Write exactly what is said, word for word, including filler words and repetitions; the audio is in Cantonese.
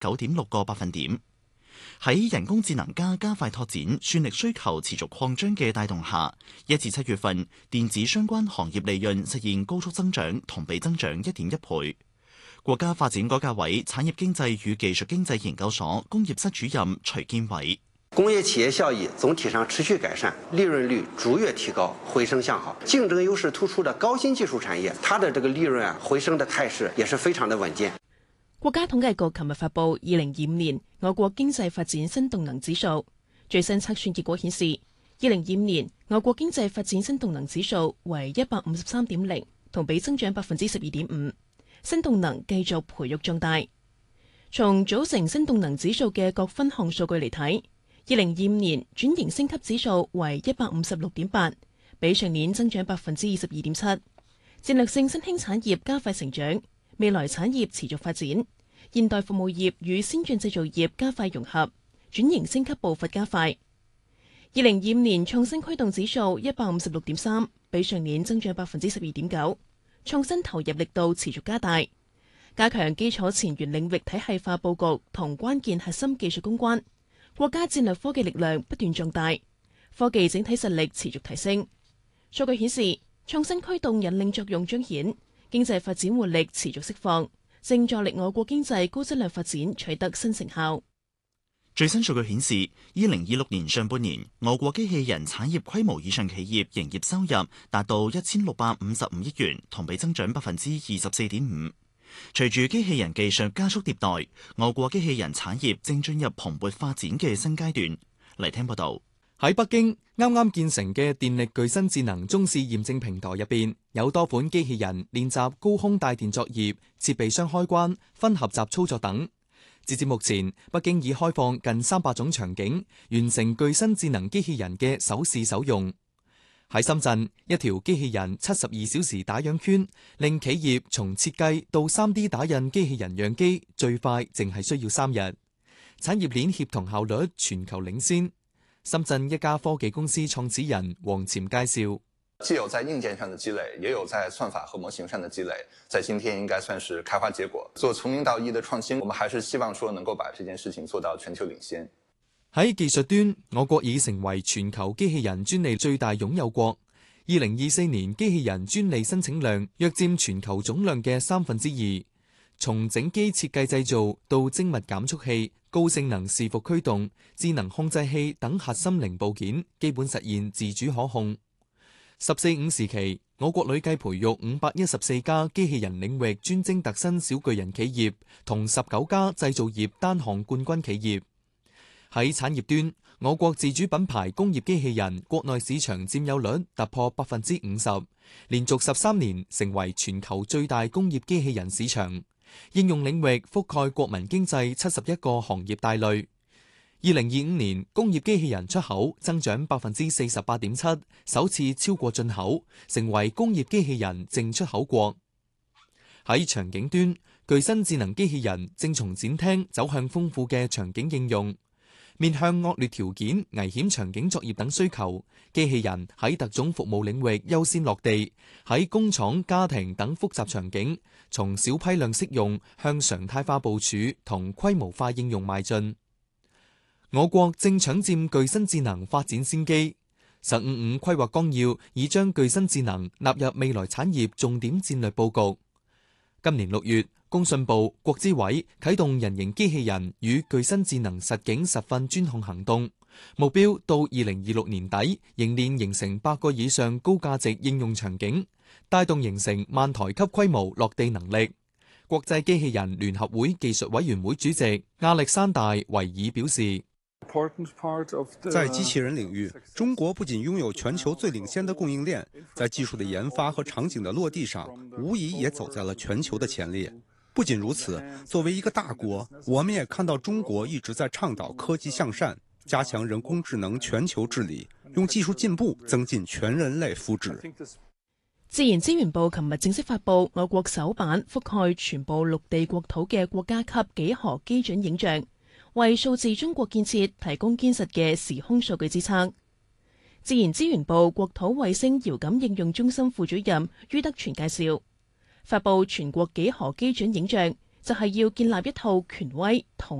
九點六個百分點。喺人工智能加加快拓展、算力需求持續擴張嘅帶動下，一至七月份電子相關行業利潤實現高速增長，同比增長一點一倍。國家發展改革委產業經濟與技術經濟研究所工業室主任徐建偉： 工業企業效益總體上持續改善，利潤率逐月提高，回升向好。競爭優勢突出的高新技術產業，它的這個利潤啊回升的態勢也是非常的穩健。 國家統計局琴日發布二零二五年我國經濟發展新動能指數，最新測算結果顯示，二零二五年我國經濟發展新動能指數為一百五十三點零，同比增長百分之十二點五。新動能繼續培育壯大。從組成新動能指數嘅各分項數據嚟睇，二零二五年轉型升級指數為一百五十六點八，比上年增長百分之二十二點七。戰略性新興產業加快成長，未來產業持續發展，現代服務業與先進製造業加快融合，轉型升級步伐加快。二零二五年創新驅動指數一百五十六點三，比上年增長百分之十二點九。創新投入力度持續加大，加強基礎前沿領域體系化佈局同關鍵核心技術攻關。國家戰略科技力量不斷壯大，科技整體實力持續提升。數據顯示，創新驅動引領作用彰顯，經濟發展活力持續釋放，正助力我國經濟高質量發展取得新成效。 最新數據顯示，二零二六年上半年，我國機器人產業規模以上企業營業收入達到一千六百五十五億元，同比增長百分之二十四點五。隨住機器人技術加速迭代，我國機器人產業正進入蓬勃發展嘅新階段。嚟聽報道。 喺北京啱啱建成嘅電力具身智能中試驗證平台入邊，有多款機器人練習高空帶電作業、設備箱開關、分合集操作等。截至目前，北京已開放近三百種場景，完成具身智能機器人嘅首試首用。喺深圳，一條機器人七十二小時打樣圈，令企業從設計到 三 D 打印機器人樣機最快淨係需要三日，產業鏈協同效率全球領先。深圳一家科技公司創始人黃潛介紹。 既有在硬件上的積累，也有在算法和模型上的積累，在今天應該算是開花結果。做從零到一的創新，我們還是希望說能夠把這件事情做到全球領先。 喺技術端，我國已成為全球機器人專利最大擁有國。二零二四年機器人專利申請量約佔全球總量嘅三分之二。從整機設計製造到精密減速器、高性能伺服驅動、智能控制器等核心零部件，基本實現自主可控。十四五時期，我國累計培育五百一十四家機器人領域專精特新小巨人企業，同十九家製造業單項冠軍企業。喺產業端，我國自主品牌工業機器人國內市場佔有率突破百分之五十，連續十三年成為全球最大工業機器人市場。應用領域覆蓋國民經濟七十一個行業大類。二零二五年工業機器人出口增長百分之四十八點七，首次超過進口，成為工業機器人淨出口國。喺場景端，具身智能機器人正從展廳走向豐富嘅場景應用，面向惡劣條件、危險場景作業等需求，機器人喺特種服務領域優先落地，喺工廠、家庭等複雜場景，從小批量適用向常態化部署同規模化應用邁進。我國正搶佔具身智能發展先機，十五五規劃綱要已將具身智能納入未來產業重點戰略佈局。今年六月，工信部、國資委啟動人形機器人與具身智能實景實訓專項行動，目標到二零二六年底凝練形成百個以上高價值應用場景，帶動形成萬台級規模落地能力。國際機器人聯合會技術委員會主席亞歷山大維爾表示， 在機器人領域，中國不僅擁有全球最領先的供應鏈，在技術的研發和場景的落地上，無疑也走在了全球的前列。不僅如此，作為一個大國，我們也看到中國一直在倡導科技向善，加強人工智能全球治理，用技術進步增進全人類福祉。 自然資源部琴日正式發布我國首版覆蓋全部陸地國土嘅國家級幾何基準影像，為數字中國建設提供堅實嘅時空數據支撐。自然資源部國土衛星遙感應用中心副主任于德全介紹，發布全國幾何基準影像， 就係要建立一套權威統